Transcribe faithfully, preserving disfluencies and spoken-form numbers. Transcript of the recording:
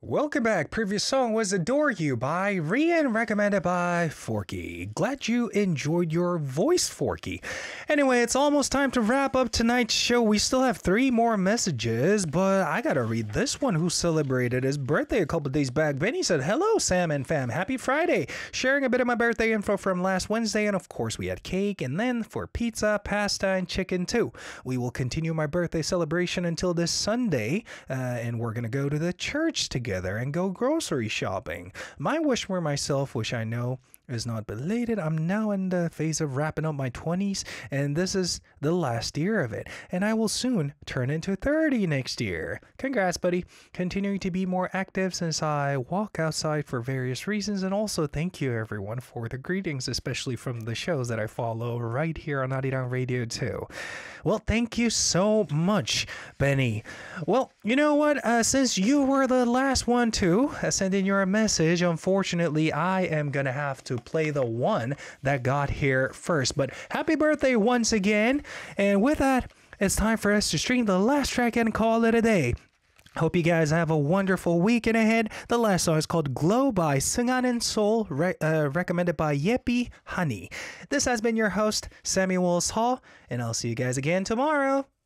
Welcome back. Previous song was Adore You by Rian, recommended by Forky. Glad you enjoyed your voice, Forky. Anyway, it's almost time to wrap up tonight's show. We still have three more messages, but I gotta read this one who celebrated his birthday a couple days back. Benny said, "Hello, Sam and fam. Happy Friday. Sharing a bit of my birthday info from last Wednesday, and of course we had cake, and then for pizza, pasta, and chicken too. We will continue my birthday celebration until this Sunday, uh, and we're gonna go to the church together and go grocery shopping. My wish for myself, which I know is not belated. I'm now in the phase of wrapping up my twenties, and this is the last year of it. And I will soon turn into thirty next year. Congrats, buddy. Continuing to be more active since I walk outside for various reasons. And also thank you everyone for the greetings, especially from the shows that I follow right here on Arirang Radio too. Well, thank you so much, Benny. Well, you know what? Uh, since you were the last one to uh, send in your message, unfortunately, I am gonna have to play the one that got here first. But happy birthday once again. And with that, it's time for us to stream the last track and call it a day. Hope you guys have a wonderful weekend ahead. The last song is called Glow by Sunganan Soul, re uh, recommended by Yepi Honey. This has been your host, Samuel Hall, and I'll see you guys again tomorrow.